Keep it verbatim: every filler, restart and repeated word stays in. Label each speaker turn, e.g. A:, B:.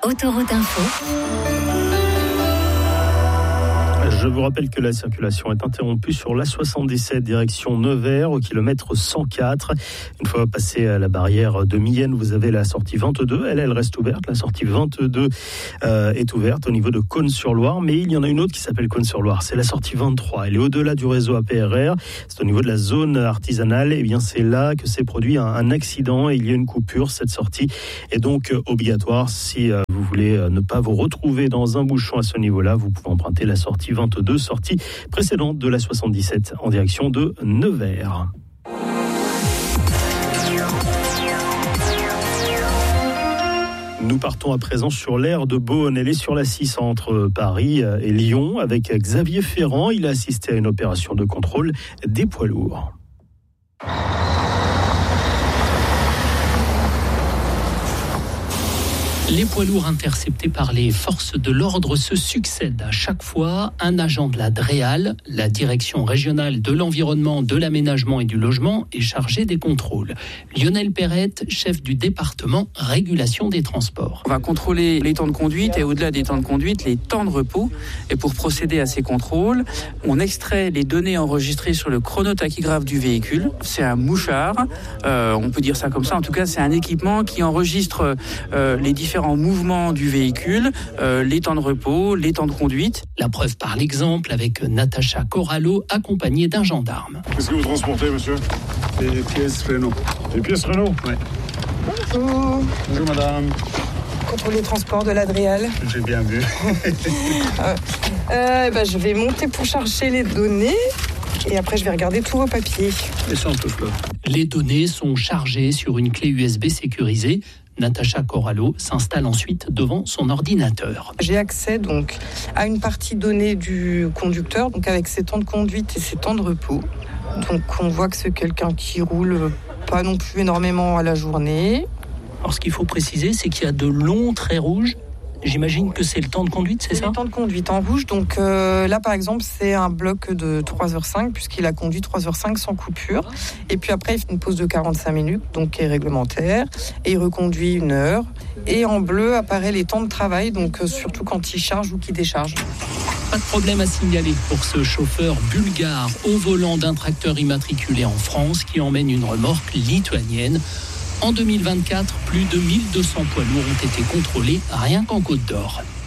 A: Autoroute Info.
B: Je vous rappelle que la circulation est interrompue sur l'A soixante-dix-sept direction Nevers au kilomètre cent quatre. Une fois passé à la barrière de Mienne, vous avez la sortie vingt-deux. Elle, elle reste ouverte. La sortie vingt-deux euh, est ouverte au niveau de Cosne-sur-Loire. Mais il y en a une autre qui s'appelle Cosne-sur-Loire. C'est la sortie vingt-trois. Elle est au-delà du réseau A P R R. C'est au niveau de la zone artisanale. Et bien, c'est là que s'est produit un, un accident et il y a une coupure. Cette sortie est donc euh, obligatoire. Si euh, vous voulez euh, ne pas vous retrouver dans un bouchon à ce niveau-là, vous pouvez emprunter la sortie vingt-deux, sortie précédente de la soixante-dix-sept en direction de Nevers. Nous partons à présent sur l'aire de Beaune. Elle est sur la six entre Paris et Lyon avec Xavier Ferrand. Il a assisté à une opération de contrôle des poids lourds.
C: Les poids lourds interceptés par les forces de l'ordre se succèdent à chaque fois. Un agent de la DREAL, la Direction régionale de l'environnement, de l'aménagement et du logement, est chargé des contrôles. Lionel Perrette, chef du département régulation des transports.
D: On va contrôler les temps de conduite et au-delà des temps de conduite, les temps de repos. Et pour procéder à ces contrôles, on extrait les données enregistrées sur le chronotachygraphe du véhicule. C'est un mouchard, euh, on peut dire ça comme ça. En tout cas, c'est un équipement qui enregistre euh, les différents différents mouvements du véhicule, euh, les temps de repos, les temps de conduite.
C: La preuve par l'exemple avec Natacha Corallo, accompagnée d'un gendarme.
E: Qu'est-ce que vous transportez, monsieur?
F: Des pièces Renault.
E: Des pièces Renault?
F: Oui.
E: Bonjour. Bonjour, madame.
G: Contrôle des transports de la DREAL.
F: J'ai bien vu.
G: euh, euh, bah, je vais monter pour chercher les données. Et après, je vais regarder tous vos papiers.
F: Et ça, on peut faire.
C: Les données sont chargées sur une clé U S B sécurisée. Natacha Corallo s'installe ensuite devant son ordinateur.
G: J'ai accès donc à une partie donnée du conducteur, donc avec ses temps de conduite et ses temps de repos. Donc on voit que c'est quelqu'un qui roule pas non plus énormément à la journée.
C: Alors ce qu'il faut préciser, c'est qu'il y a de longs traits rouges. J'imagine que c'est le temps de conduite, c'est, c'est ça ?
G: Le temps de conduite en rouge. Donc euh, là, par exemple, c'est un bloc de trois heures cinq, puisqu'il a conduit trois heures cinq sans coupure. Et puis après, il fait une pause de quarante-cinq minutes, donc qui est réglementaire. Et il reconduit une heure. Et en bleu apparaît les temps de travail, donc euh, surtout quand il charge ou qu'il décharge.
C: Pas de problème à signaler pour ce chauffeur bulgare au volant d'un tracteur immatriculé en France qui emmène une remorque lituanienne. En deux mille vingt-quatre, plus de mille deux cents poids lourds ont été contrôlés rien qu'en Côte d'Or.